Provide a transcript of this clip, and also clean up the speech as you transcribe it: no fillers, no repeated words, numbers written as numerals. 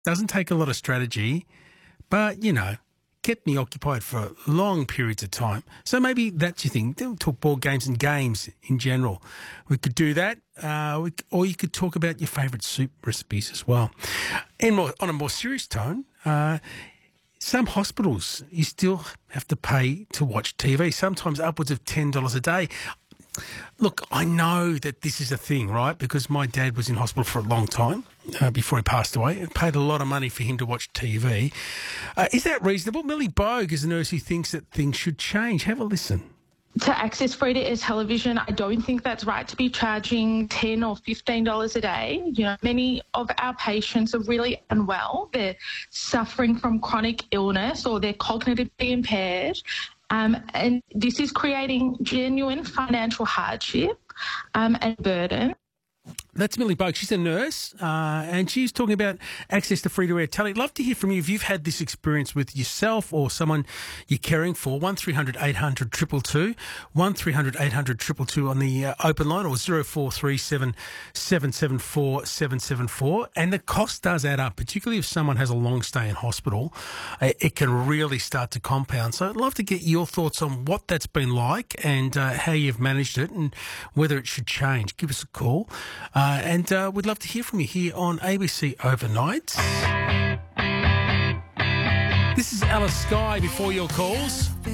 Doesn't take a lot of strategy, but, kept me occupied for long periods of time. So maybe that's your thing. Don't talk board games and games in general. We could do that, or you could talk about your favourite soup recipes as well. And on a more serious tone, some hospitals, you still have to pay to watch TV, sometimes upwards of $10 a day. Look, I know that this is a thing, right? Because my dad was in hospital for a long time before he passed away. I paid a lot of money for him to watch TV. Is that reasonable? Millie Bogue is a nurse who thinks that things should change. Have a listen. To access free-to-air television, I don't think that's right to be charging $10 or $15 a day. Many of our patients are really unwell. They're suffering from chronic illness or they're cognitively impaired. And this is creating genuine financial hardship and burden. That's Millie Bogue. She's a nurse, and she's talking about access to free-to-air telly. I'd love to hear from you if you've had this experience with yourself or someone you're caring for. 1300 800 222, 1300 800 222 on the open line, or 0437 774 774. And the cost does add up, particularly if someone has a long stay in hospital. It can really start to compound. So I'd love to get your thoughts on what that's been like and how you've managed it and whether it should change. Give us a call. And we'd love to hear from you here on ABC Overnight. This is Alice Skye before your calls.